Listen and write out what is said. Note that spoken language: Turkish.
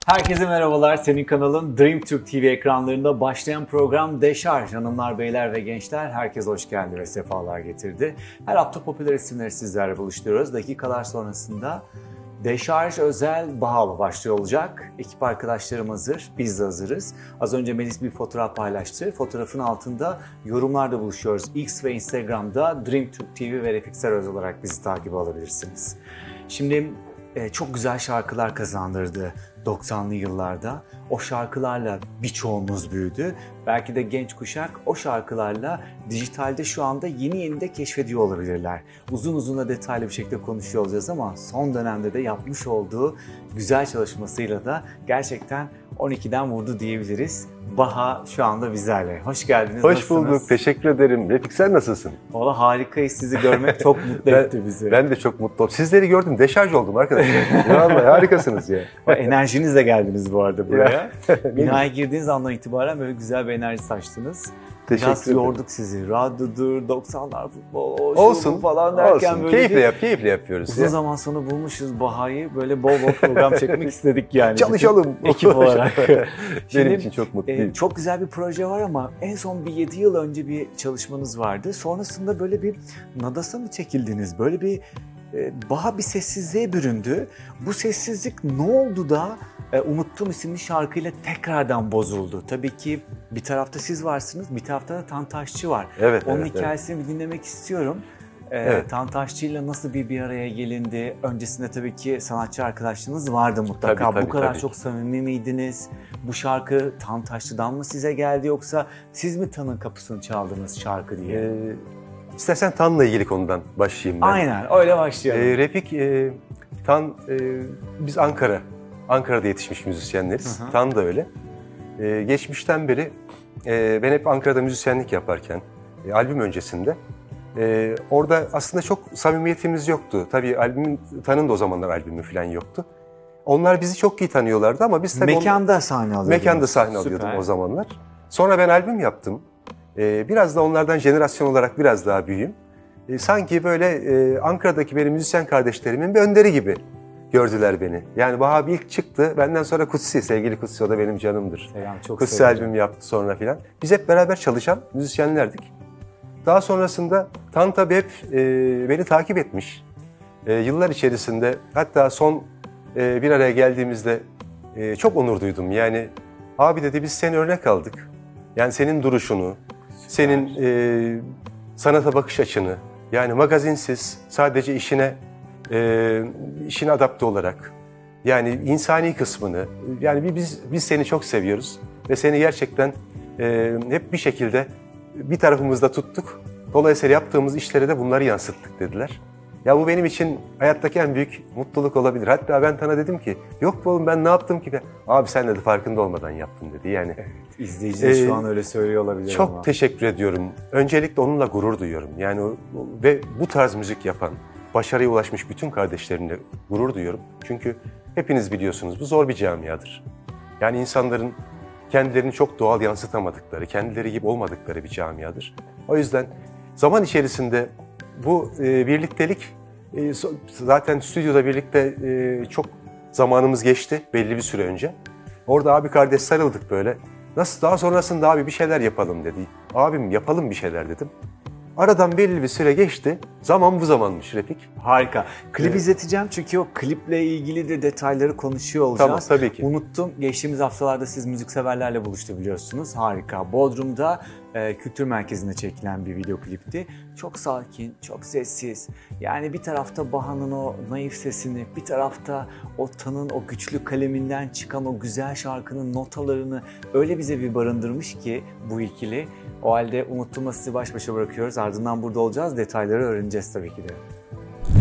Herkese merhabalar. Senin kanalın Dream Türk TV ekranlarında başlayan program Deşarj. Hanımlar, beyler ve gençler, herkes hoş geldi ve sefalar getirdi. Her hafta popüler isimleri sizlerle buluşturuyoruz. Dakikalar sonrasında Deşarj özel Bahalı başlıyor olacak. Ekip arkadaşlarım hazır, biz de hazırız. Az önce Melis bir fotoğraf paylaştı. Fotoğrafın altında yorumlarda buluşuyoruz. X ve Instagram'da Dream Türk TV ve Refik Saröz olarak bizi takip alabilirsiniz. Şimdi çok güzel şarkılar kazandırdı 90'lı yıllarda. O şarkılarla birçoğumuz büyüdü. Belki de genç kuşak o şarkılarla dijitalde şu anda yeni de keşfediyor olabilirler. Uzun uzun da detaylı bir şekilde konuşuyor olacağız ama son dönemde de yapmış olduğu güzel çalışmasıyla da gerçekten 12'den vurdu diyebiliriz. Baha şu anda bizlerle. Hoş geldiniz. Hoş bulduk. Teşekkür ederim. Refik, sen nasılsın? Valla harikayız. Sizi görmek çok mutlu etti bizi. Ben de çok mutlu oldum. Sizleri gördüm. Deşarj oldum arkadaşlar. Vallahi harikasınız ya. Enerjinizle geldiniz bu arada buraya. Binaya girdiğiniz andan itibaren böyle güzel bir enerji saçtınız. Biraz yorduk sizi. Radyodur, 90'lar futbol, olsun falan derken olsun. böyle Keyifle yapıyoruz. Uzun zaman sonra bulmuşuz Baha'yı. Böyle bol bol program çekmek istedik yani. Çalışalım. Ekip olarak. Benim için çok mutluyum. Çok güzel bir proje var ama en son bir 7 yıl önce bir çalışmanız vardı. Sonrasında böyle bir nadasa mı çekildiniz? Böyle bir Baha bir sessizliğe büründü. Bu sessizlik ne oldu da Unuttum isimli şarkıyla tekrardan bozuldu. Tabii ki bir tarafta siz varsınız, bir tarafta da Tantaşçı var. Onun hikayesini bir dinlemek istiyorum. Tantaşçı'yla nasıl bir araya gelindi? Öncesinde tabii ki sanatçı arkadaşlarınız vardı mutlaka. Tabii, bu kadar tabii. çok samimi miydiniz? Bu şarkı Tantaşçı'dan mı size geldi yoksa siz mi Tan'ın kapısını çaldınız şarkı diye? İstersen Tan'la ilgili konudan başlayayım ben. Aynen, öyle başlayalım. Refik, Tan, biz Ankara'da yetişmiş müzisyenleriz. Hı hı. Tan da öyle. Geçmişten beri ben hep Ankara'da müzisyenlik yaparken, albüm öncesinde, orada aslında çok samimiyetimiz yoktu. Tabii Tan'ın da o zamanlar albümü falan yoktu. Onlar bizi çok iyi tanıyorlardı ama biz tabii... Mekanda sahne alıyordum. Mekanda sahne alıyordum o zamanlar. Sonra ben albüm yaptım. Biraz da onlardan jenerasyon olarak biraz daha büyüğüm. Sanki böyle Ankara'daki benim müzisyen kardeşlerimin bir önderi gibi gördüler beni. Yani Baha abi ilk çıktı. Benden sonra Kutsi, sevgili Kutsi, o da benim canımdır. Kutsi albüm yaptı sonra filan. Biz hep beraber çalışan müzisyenlerdik. Daha sonrasında Tan tabii hep beni takip etmiş. Yıllar içerisinde, hatta son bir araya geldiğimizde çok onur duydum. Yani abi dedi, biz seni örnek aldık. Yani senin duruşunu, senin sanata bakış açını, yani magazinsiz, sadece işine adapte olarak, yani insani kısmını, yani biz seni çok seviyoruz ve seni gerçekten hep bir şekilde bir tarafımızda tuttuk. Dolayısıyla yaptığımız işlere de bunları yansıttık dediler. Ya bu benim için hayattaki en büyük mutluluk olabilir. Hatta ben Tan'a dedim ki, yok bu oğlum ben ne yaptım ki? Abi sen dedi farkında olmadan yaptın dedi. Yani evet, izleyiciler şu an öyle söylüyor olabilir çok ama. Çok teşekkür ediyorum. Öncelikle onunla gurur duyuyorum. Yani ve bu tarz müzik yapan, başarıya ulaşmış bütün kardeşlerimle gurur duyuyorum. Çünkü hepiniz biliyorsunuz bu zor bir camiadır. Yani insanların kendilerini çok doğal yansıtamadıkları, kendileri gibi olmadıkları bir camiadır. O yüzden zaman içerisinde bu birliktelik, zaten stüdyoda birlikte çok zamanımız geçti belli bir süre önce. Orada abi kardeş sarıldık böyle. Nasıl daha sonrasında abi bir şeyler yapalım dedi. Abim yapalım bir şeyler dedim. Aradan belli bir süre geçti. Zaman bu zamanmış Refik. Harika. Klip izleteceğim çünkü o kliple ilgili de detayları konuşuyor olacağız. Tamam, tabii ki. Unuttum. Geçtiğimiz haftalarda siz müzikseverlerle buluştu biliyorsunuz. Harika. Bodrum'da kültür merkezinde çekilen bir video klipti. Çok sakin, çok sessiz. Yani bir tarafta Baha'nın o naif sesini, bir tarafta o Tan'ın o güçlü kaleminden çıkan o güzel şarkının notalarını öyle bize bir barındırmış ki bu ikili. O halde Unuttum'la sizi baş başa bırakıyoruz. Ardından burada olacağız. Detayları öğreneceğiz tabii ki de.